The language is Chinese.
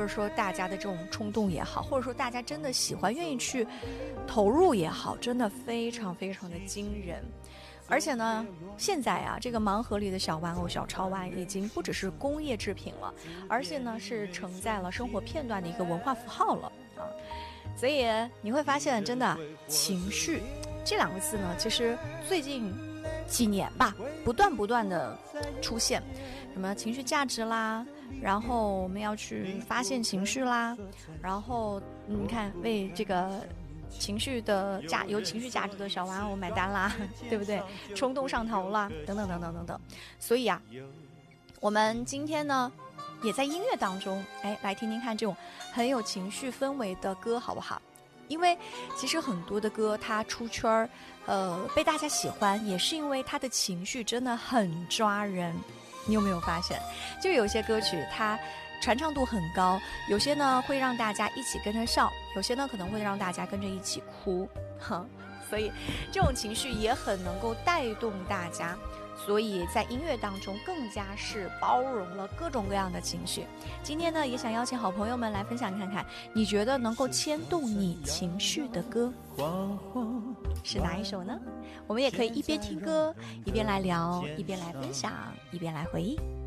者说大家的这种冲动也好，或者说大家真的喜欢愿意去投入也好，真的非常非常的惊人。而且呢，现在啊，这个盲盒里的小玩偶、小超玩已经不只是工业制品了，而且呢是承载了生活片段的一个文化符号了啊。所以你会发现，真的情绪这两个字呢，其实最近几年吧，不断的出现，什么情绪价值啦，然后我们要去发现情绪啦，然后你看为这个情绪的有情绪价值的小玩偶买单啦，对不对？冲动上头啦，等等等等等等。所以啊，我们今天呢，也在音乐当中，来听听看这种很有情绪氛围的歌，好不好？因为其实很多的歌它出圈被大家喜欢，也是因为它的情绪真的很抓人。你有没有发现，就有些歌曲它传唱度很高，有些呢会让大家一起跟着笑，有些呢可能会让大家跟着一起哭，所以这种情绪也很能够带动大家。所以在音乐当中更加是包容了各种各样的情绪。今天呢，也想邀请好朋友们来分享看看，你觉得能够牵动你情绪的歌是哪一首呢？我们也可以一边听歌，一边来聊，一边来分享，一边来回忆。